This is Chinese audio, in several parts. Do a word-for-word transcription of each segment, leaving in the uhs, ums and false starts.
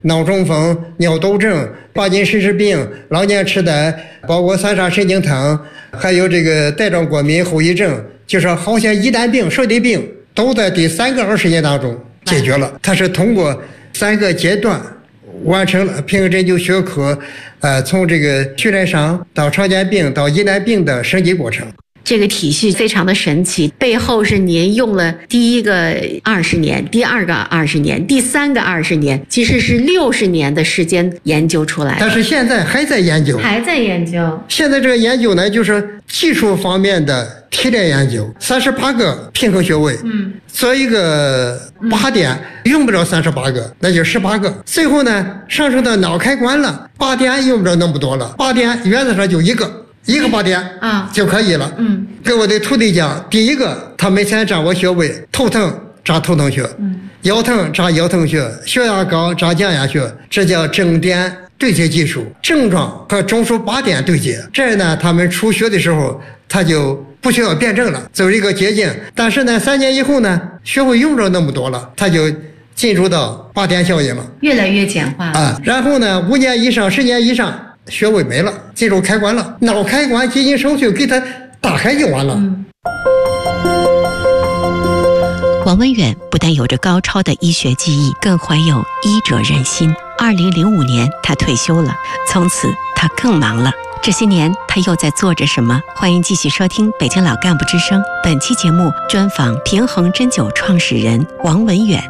脑中风、尿窦症、帕金森氏病、老年痴呆，包括三叉神经疼，还有这个带状过敏后遗症，就是好像乙肝病、舌底病都在第三个二十年当中解决了。它是通过三个阶段完成了平衡针灸学科，呃，从这个血栓伤到常见病到疑难病的升级过程。 这个体系非常的神奇，背后是您用了第一个二十年，第二个二十年，第三个二十年，其实是六十年的时间研究出来的。 但是现在还在研究， 还在研究。 现在这个研究呢，就是技术方面的提炼研究，三十八个平衡穴位，嗯，做一个八点，嗯、用不着三十八个，那就十八个。最后呢，上升到脑开关了，八点用不着那么多了，八点原则上就一个。一个八点啊就可以了。嗯，给我的徒弟讲，第一个，他每天扎我穴位，头疼扎头疼穴，嗯，腰疼扎腰疼穴，血压高扎降压穴，这叫正点对接技术，症状和中枢八点对接。这样呢，他们出血的时候，他就不需要辩证了，走一个捷径。但是呢，三年以后呢，穴位用不着那么多了，他就进入到八点效应了， 越来越简化啊。然后呢，五年以上、十年以上。穴位没了，进入开关了，脑开关进行手术给它打开就完了。嗯、 王文远不但有着高超的医学技艺，更怀有医者仁心。二零零五年他退休了，从此他更忙了。这些年他又在做着什么？欢迎继续收听北京老干部之声，本期节目专访平衡针灸创始人王文远。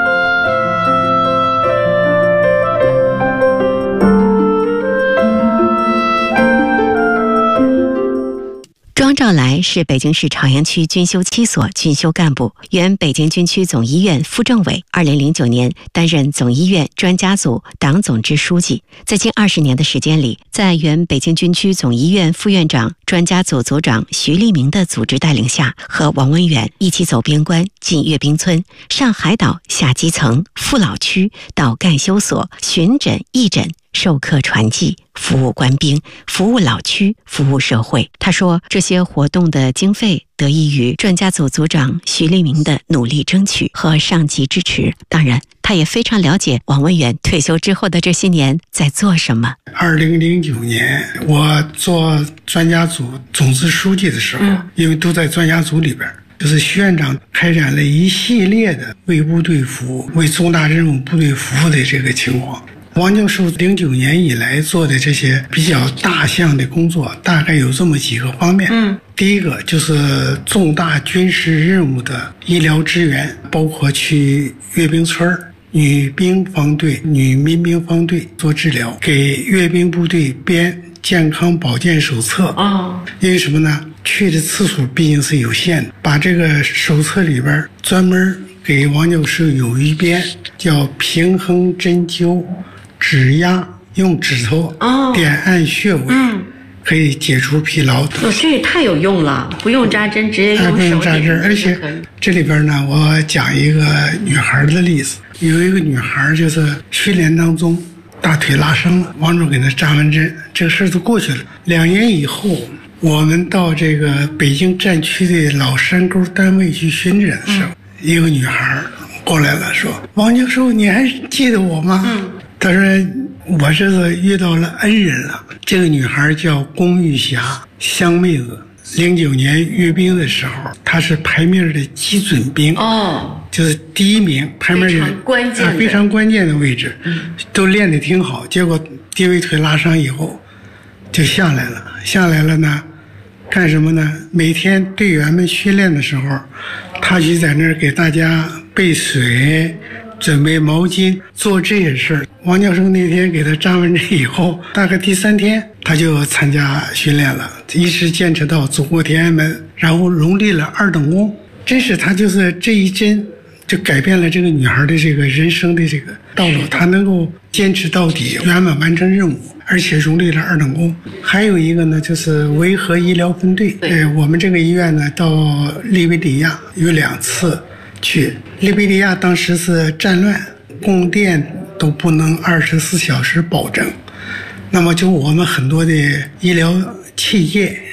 庄兆来是北京市朝阳区军修七所军修干部，原北京军区总医院副政委。二零零九年担任总医院专家组党总支书记。在近二十年的时间里，在原北京军区总医院副院长、专家组组长徐立明的组织带领下，和王文远一起走边关、进阅兵村、上海岛、下基层、赴老区、到干休所巡诊义诊、授课传记、服务官兵、服务老区、服务社会。他说，这些活动的经费得益于专家组组长徐立明的努力争取和上级支持。当然，他也非常了解王文远退休之后的这些年在做什么。 二零零九年，我做专家组总支书记的时候，嗯、因为都在专家组里边，就是徐院长开展了一系列的为部队服务、为重大任务部队服务的这个情况。王教授零九年以来做的这些比较大项的工作，大概有这么几个方面。嗯，第一个就是重大军事任务的医疗支援，包括去阅兵村、女兵方队、女民兵方队做治疗，给阅兵部队编健康保健手册。哦，因为什么呢？去的次数毕竟是有限的，把这个手册里边专门给王教授有一编，叫平衡针灸。指压，用指头点按穴位，哦嗯、可以解除疲劳。 哦，这也太有用了，不用扎针，直接用手点。不用扎针， 而且这里边呢，我讲一个女孩的例子。有一个女孩就是训练当中大腿拉伤了，王主给她扎完针，这个事都过去了。两年以后，我们到这个北京战区的老山沟单位去巡诊的时候，嗯、一个女孩过来了，说：“王教授，你还记得我吗？”嗯。他说：“我这次遇到了恩人了。”这个女孩叫龚玉霞，湘妹子。零九年阅兵的时候，她是排面的基准兵，哦，就是第一名，排面非常关键的、 呃、非常关键的位置，嗯、都练得挺好。结果低位腿拉伤以后，就下来了。下来了呢，干什么呢？每天队员们训练的时候，她就在那儿给大家备水。准备毛巾，做这些事儿。王教授那天给他扎完针以后，大概第三天他就参加训练了，一直坚持到走过天安门，然后荣立了二等功。真是他就是这一针就改变了这个女孩的这个人生的这个道路，她能够坚持到底，圆满完成任务，而且荣立了二等功。还有一个呢，就是维和医疗分队。呃，我们这个医院呢，到利比里亚有两次去。利比里亚当时是战乱，供电都不能二十四小时保证，那么就我们很多的医疗器械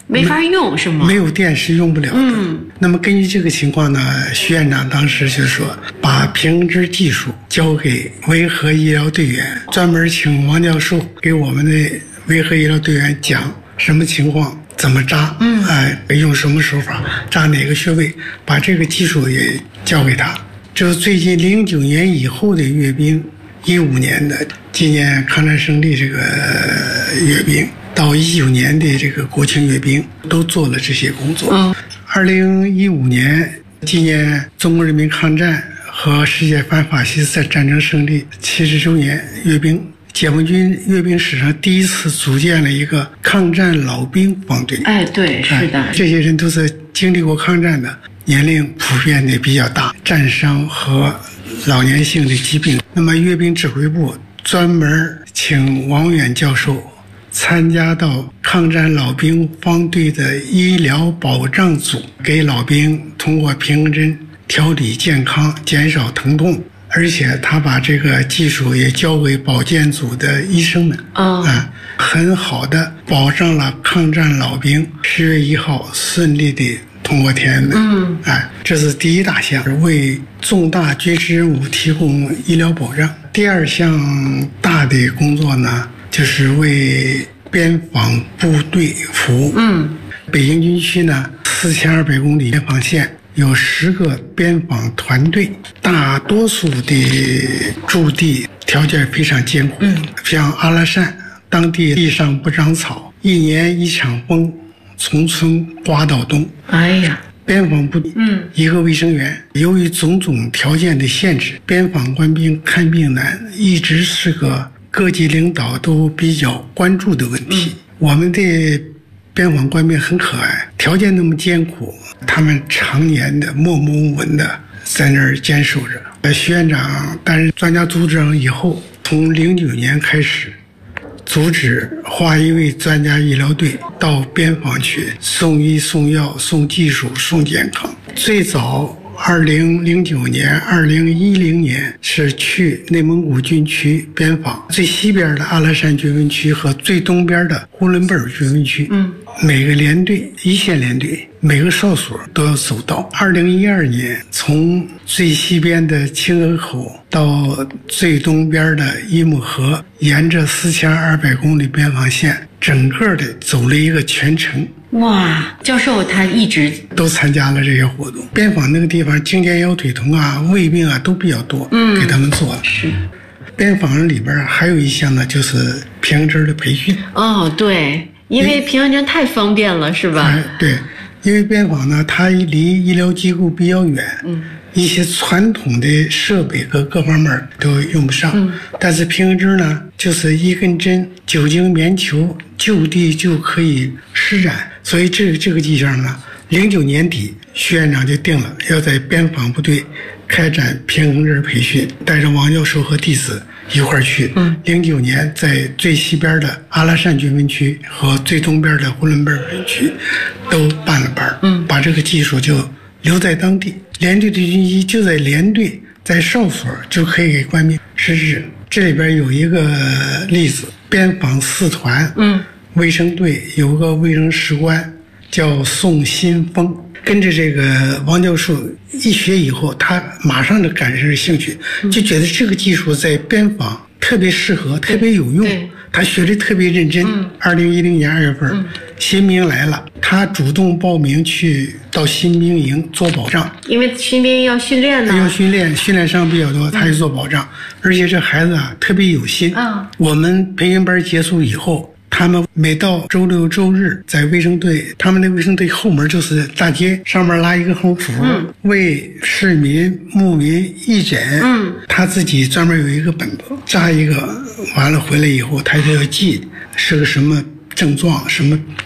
没法用是吗？ 没有电是用不了的。 嗯， 那么根据这个情况呢，徐院长当时就说，把平衡针技术交给维和医疗队员，专门请王教授给我们的维和医疗队员讲什么情况怎么扎，嗯，哎、呃，用什么手法扎哪个穴位，把这个技术也交给他。这是最近零九年以后的阅兵，一五年的纪念抗战胜利这个阅兵，到一九年的这个国庆阅兵，都做了这些工作。二零一五年纪念中国人民抗战和世界反法西斯战争胜利七十周年阅兵，解放军阅兵史上第一次组建了一个抗战老兵方队。 哎，对，是的， 这些人都是经历过抗战的，年龄普遍的比较大，战伤和老年性的疾病。那么阅兵指挥部专门请王远教授参加到抗战老兵方队的医疗保障组，给老兵通过平衡针调理健康，减少疼痛。而且他把这个技术也交给保健组的医生们，啊、oh. 嗯，很好的保障了抗战老兵十月一号顺利的通过天安门。嗯，哎，这是第一大项，为重大军事任务提供医疗保障。第二项大的工作呢，就是为边防部队服务。嗯，北京军区呢，四千二百公里边防线。有十个边防团队，大多数的驻地条件非常艰苦，嗯、像阿拉善，当地地上不长草，一年一场风，从春刮到冬。 哎呀， 边防部队，嗯，一个卫生员，由于种种条件的限制，边防官兵看病难，一直是个各级领导都比较关注的问题。嗯、我们的边防官兵很可爱，条件那么艰苦，他们常年的默默无闻的在那儿坚守着。徐院长担任专家组长以后，从零九年开始，组织划一位专家医疗队到边防去送医送药送技术送健康。最早二零零九年二零一零年是去内蒙古军区边防，最西边的阿拉善军分区和最东边的呼伦贝尔军分区。嗯，每个连队一线连队每个哨所都要走到。二零一二年从最西边的清河口到最东边的伊木河，沿着四千二百公里边防线整个的走了一个全程。 哇，教授他一直都参加了这些活动。边防那个地方颈肩腰腿疼啊胃病啊都比较多，嗯，给他们做了。是，边防里边还有一项呢，就是平衡针的培训。 哦，对，因为平衡针太方便了，是吧？ 哎，对，因为边防呢，它离医疗机构比较远，嗯，一些传统的设备和各方面都用不上。嗯，但是平衡针呢，就是一根针，酒精棉球就地就可以施展。所以这这个迹象呢，零九年底徐院长就定了要在边防部队开展平衡针培训，带着王教授和弟子一块儿去。嗯，零九年在最西边的阿拉善军分区和最东边的呼伦贝尔分区都办了班。嗯，把这个技术就留在当地，连队的军医就在连队在哨所就可以给官兵实施。这里边有一个例子，边防四团，嗯，卫生队有个卫生士官叫宋新峰，跟着这个王教授一学以后，他马上就感生兴趣，就觉得这个技术在边防特别适合，特别有用。他学得特别认真。二零一零年二月份，嗯、新兵来了，他主动报名去到新兵营做保障， 因为新兵要训练呢， 要训练，训练伤比较多，他去做保障。嗯、而且这孩子啊特别有心。啊，我们培训班结束以后。他们每到周六周日在卫生队，他们的卫生队后门就是大街，上面拉一个横幅，嗯、为市民牧民义诊。嗯，他自己专门有一个本子，扎一个，完了回来以后他就要记是个什么症状，什么